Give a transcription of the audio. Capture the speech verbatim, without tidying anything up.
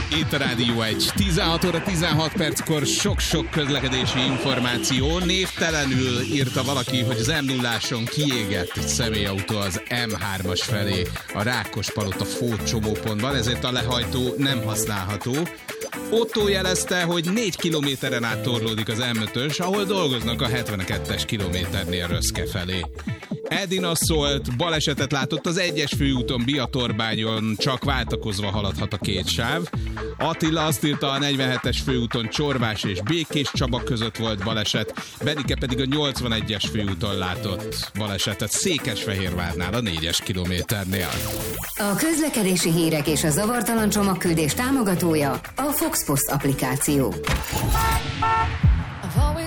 Itt a Rádió egy. tizenhat óra tizenhat perckor sok-sok közlekedési információ. Névtelenül írta valaki, hogy az em nulláson kiégett egy személyautó az em hármas felé a Rákospalota Fót csomópontban, ezért a lehajtó nem használható. Otto jelezte, hogy négy kilométeren át torlódik az em ötös, ahol dolgoznak a hetvenkettes kilométernél Röszke felé. Edina szólt, balesetet látott az egyes főúton Biatorbányon, csak váltakozva haladhat a két sáv. Attila azt írta, a negyvenhetes főúton Csorvás és Békés Csaba között volt baleset, Benike pedig a nyolcvanegyes főúton látott balesetet Székesfehérvárnál a négyes kilométernél. A közlekedési hírek és a zavartalan csomagküldés támogatója a Fox Post applikáció.